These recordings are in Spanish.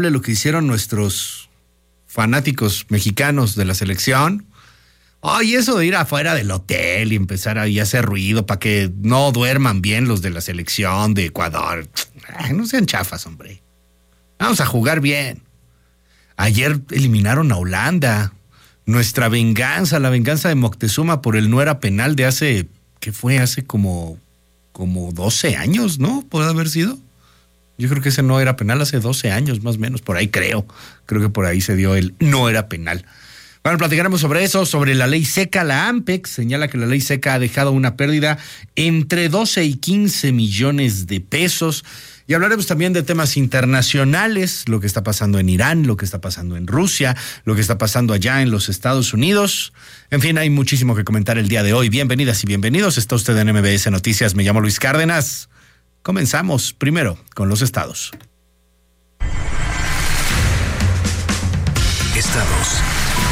lo que hicieron nuestros fanáticos mexicanos de la selección. Y eso de ir afuera del hotel y empezar ahí a hacer ruido para que no duerman bien los de la selección de Ecuador. No sean chafas, hombre. Vamos a jugar bien. Ayer eliminaron a Holanda. Nuestra venganza, la venganza de Moctezuma por el no era penal de hace, ¿qué fue? Hace como 12 años, ¿no? ¿Puede haber sido? Yo creo que ese no era penal hace 12 años, más o menos, por ahí creo. Creo que por ahí se dio el no era penal. Bueno, platicaremos sobre eso, sobre la ley seca. La AMPEC señala que la ley seca ha dejado una pérdida entre 12 y 15 millones de pesos. Y hablaremos también de temas internacionales, lo que está pasando en Irán, lo que está pasando en Rusia, lo que está pasando allá en los Estados Unidos. En fin, hay muchísimo que comentar el día de hoy. Bienvenidas y bienvenidos. Está usted en MBS Noticias. Me llamo Luis Cárdenas. Comenzamos primero con los estados. Estados.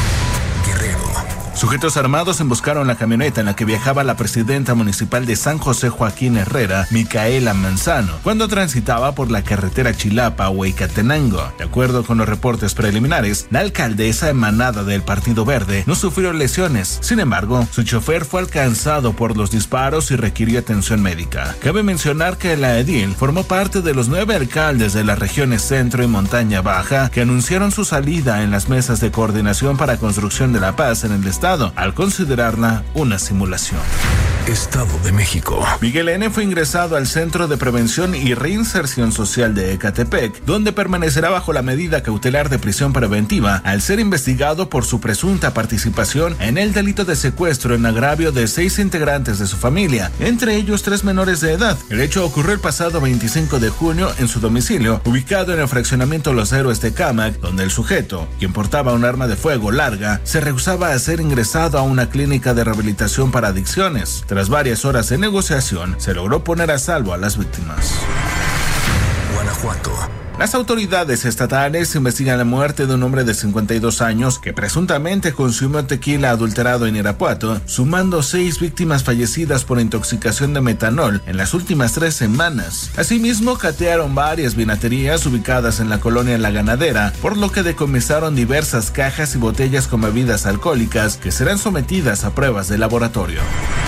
Sujetos armados emboscaron la camioneta en la que viajaba la presidenta municipal de San José Joaquín Herrera, Micaela Manzano, cuando transitaba por la carretera Chilapa-Huecatenango. De acuerdo con los reportes preliminares, la alcaldesa emanada del Partido Verde no sufrió lesiones. Sin embargo, su chofer fue alcanzado por los disparos y requirió atención médica. Cabe mencionar que la edil formó parte de los 9 alcaldes de las regiones Centro y Montaña Baja que anunciaron su salida en las mesas de coordinación para construcción de la paz en el estado, al considerarla una simulación. Estado de México. Miguel N. fue ingresado al Centro de Prevención y Reinserción Social de Ecatepec, donde permanecerá bajo la medida cautelar de prisión preventiva al ser investigado por su presunta participación en el delito de secuestro en agravio de 6 integrantes de su familia, entre ellos 3 menores de edad. El hecho ocurrió el pasado 25 de junio en su domicilio, ubicado en el fraccionamiento Los Héroes de Cámac, donde el sujeto, quien portaba un arma de fuego larga, se rehusaba a ser ingresado a una clínica de rehabilitación para adicciones. Tras varias horas de negociación, se logró poner a salvo a las víctimas. Guanajuato. Las autoridades estatales investigan la muerte de un hombre de 52 años que presuntamente consumió tequila adulterado en Irapuato, sumando 6 víctimas fallecidas por intoxicación de metanol en las últimas 3 semanas. Asimismo, catearon varias vinaterías ubicadas en la colonia La Ganadera, por lo que decomisaron diversas cajas y botellas con bebidas alcohólicas que serán sometidas a pruebas de laboratorio.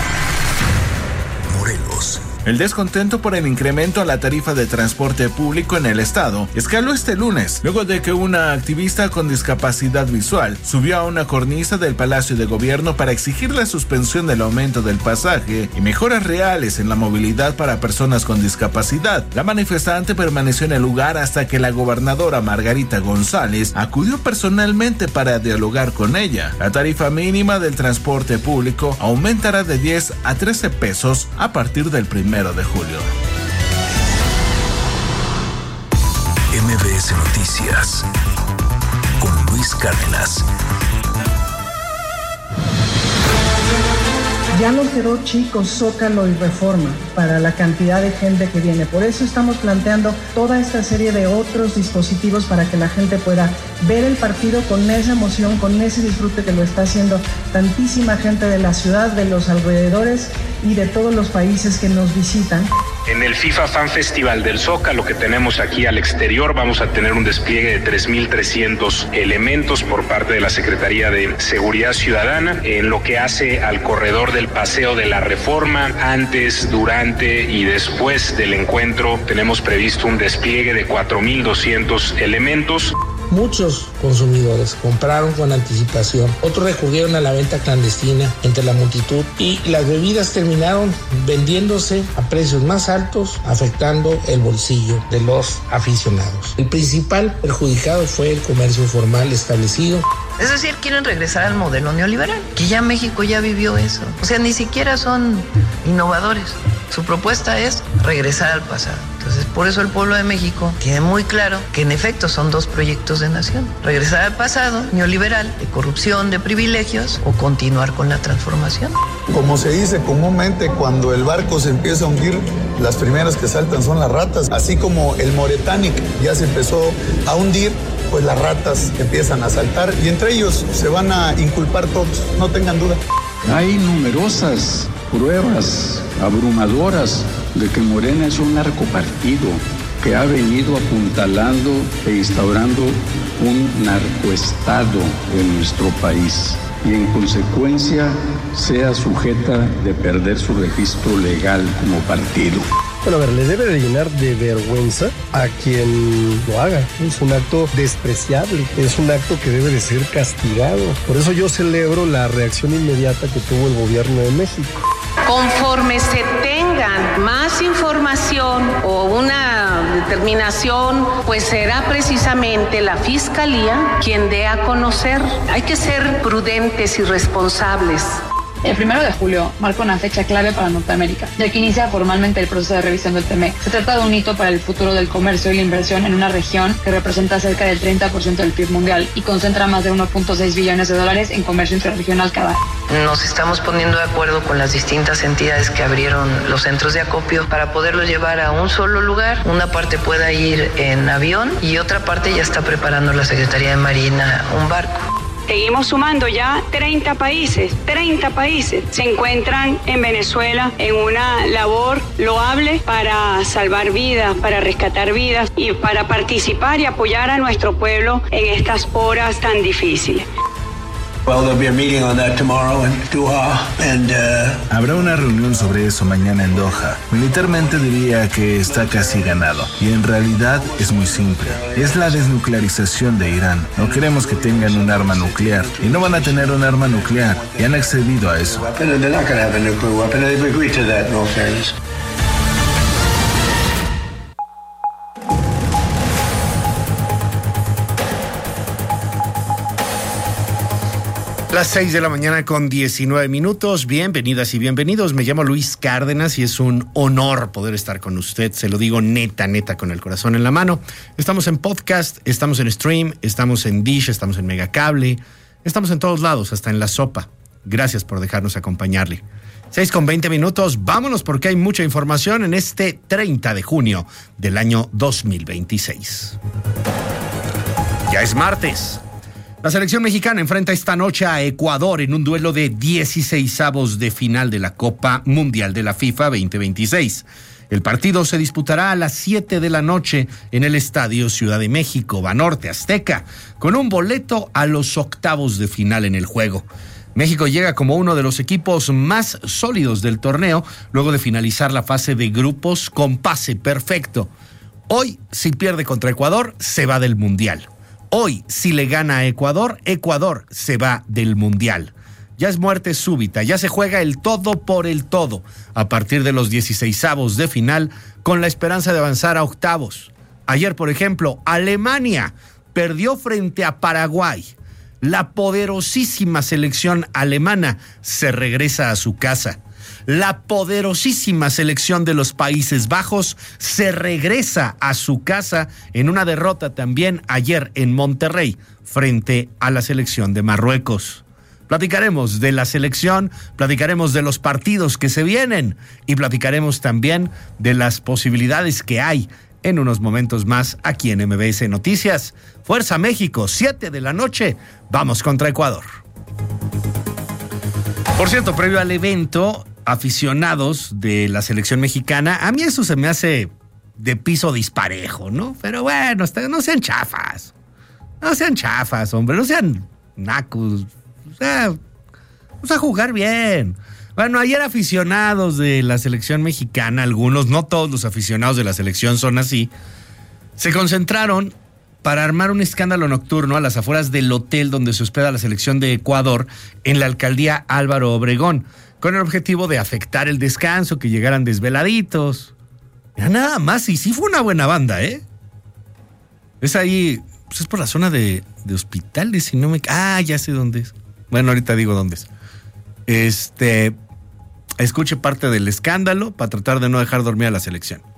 Morelos. El descontento por el incremento a la tarifa de transporte público en el estado escaló este lunes, luego de que una activista con discapacidad visual subió a una cornisa del Palacio de Gobierno para exigir la suspensión del aumento del pasaje y mejoras reales en la movilidad para personas con discapacidad. La manifestante permaneció en el lugar hasta que la gobernadora Margarita González acudió personalmente para dialogar con ella. La tarifa mínima del transporte público aumentará de 10 a 13 pesos a partir del 1 de julio. MBS Noticias con Luis Cárdenas. Ya no quedó chico, Zócalo y Reforma para la cantidad de gente que viene. Por eso estamos planteando toda esta serie de otros dispositivos para que la gente pueda ver el partido con esa emoción, con ese disfrute que lo está haciendo tantísima gente de la ciudad, de los alrededores y de todos los países que nos visitan. En el FIFA Fan Festival del Zócalo que tenemos aquí al exterior vamos a tener un despliegue de 3,300 elementos por parte de la Secretaría de Seguridad Ciudadana en lo que hace al corredor del Paseo de la Reforma. Antes, durante y después del encuentro tenemos previsto un despliegue de 4,200 elementos. Muchos consumidores compraron con anticipación, otros recurrieron a la venta clandestina entre la multitud y las bebidas terminaron vendiéndose a precios más altos, afectando el bolsillo de los aficionados. El principal perjudicado fue el comercio formal establecido. Es decir, quieren regresar al modelo neoliberal, que ya México ya vivió eso. O sea, ni siquiera son innovadores. Su propuesta es regresar al pasado. Entonces, por eso el pueblo de México tiene muy claro que en efecto son 2 proyectos de nación. Regresar al pasado neoliberal, de corrupción, de privilegios, o continuar con la transformación. Como se dice comúnmente, cuando el barco se empieza a hundir, las primeras que saltan son las ratas. Así como el Moretanic ya se empezó a hundir, pues las ratas empiezan a saltar y entre ellos se van a inculpar todos, no tengan duda. Hay numerosas pruebas abrumadoras de que Morena es un narcopartido. que ha venido apuntalando e instaurando un narcoestado en nuestro país y en consecuencia sea sujeta de perder su registro legal como partido. Bueno, a ver, le debe de llenar de vergüenza a quien lo haga. Es un acto despreciable, es un acto que debe de ser castigado. Por eso yo celebro la reacción inmediata que tuvo el gobierno de México. Conforme se tengan más información o una determinación, pues será precisamente la Fiscalía quien dé a conocer. Hay que ser prudentes y responsables. El 1 de julio marca una fecha clave para Norteamérica, ya que inicia formalmente el proceso de revisión del TEMEC. Se trata de un hito para el futuro del comercio y la inversión en una región que representa cerca del 30% del PIB mundial y concentra más de 1.6 billones de dólares en comercio interregional cada año. Nos estamos poniendo de acuerdo con las distintas entidades que abrieron los centros de acopio para poderlos llevar a un solo lugar. Una parte pueda ir en avión y otra parte ya está preparando la Secretaría de Marina un barco. Seguimos sumando ya 30 países se encuentran en Venezuela en una labor loable para salvar vidas, para rescatar vidas y para participar y apoyar a nuestro pueblo en estas horas tan difíciles. Habrá una reunión sobre eso mañana en Doha. Militarmente diría que está casi ganado. Y en realidad es muy simple. Es la desnuclearización de Irán. No queremos que tengan un arma nuclear. Y no van a tener un arma nuclear. Y han accedido a eso. Las 6 de la mañana con 19 minutos. Bienvenidas y bienvenidos. Me llamo Luis Cárdenas y es un honor poder estar con usted. Se lo digo neta, con el corazón en la mano. Estamos en podcast, estamos en stream, estamos en Dish, estamos en Megacable, estamos en todos lados, hasta en La Sopa. Gracias por dejarnos acompañarle. 6 con 20 minutos. Vámonos porque hay mucha información en este 30 de junio del año 2026. Ya es martes. La selección mexicana enfrenta esta noche a Ecuador en un duelo de 16avos de final de la Copa Mundial de la FIFA 2026. El partido se disputará a las 7 de la noche en el Estadio Ciudad de México, Banorte Azteca, con un boleto a los octavos de final en el juego. México llega como uno de los equipos más sólidos del torneo, luego de finalizar la fase de grupos con pase perfecto. Hoy, si pierde contra Ecuador, se va del Mundial. Hoy, si le gana a Ecuador, Ecuador se va del Mundial. Ya es muerte súbita, ya se juega el todo por el todo a partir de los 16avos de final con la esperanza de avanzar a octavos. Ayer, por ejemplo, Alemania perdió frente a Paraguay. La poderosísima selección alemana se regresa a su casa. La poderosísima selección de los Países Bajos se regresa a su casa en una derrota también ayer en Monterrey frente a la selección de Marruecos. Platicaremos de la selección, platicaremos de los partidos que se vienen y platicaremos también de las posibilidades que hay en unos momentos más aquí en MBS Noticias. Fuerza México, 7 de la noche, vamos contra Ecuador. Por cierto, previo al evento, aficionados de la selección mexicana, a mí eso se me hace de piso disparejo, ¿no? Pero bueno, no sean chafas. No sean chafas, hombre, no sean nacos. O sea, vamos a jugar bien. Bueno, ayer aficionados de la selección mexicana, algunos, no todos los aficionados de la selección son así, se concentraron para armar un escándalo nocturno a las afueras del hotel donde se hospeda la selección de Ecuador en la alcaldía Álvaro Obregón, con el objetivo de afectar el descanso, que llegaran desveladitos. Ya nada más, y sí fue una buena banda, ¿eh? Es ahí, pues es por la zona de hospitales, si no me... Ah, ya sé dónde es. Bueno, ahorita digo dónde es. Escuche parte del escándalo para tratar de no dejar dormir a la selección.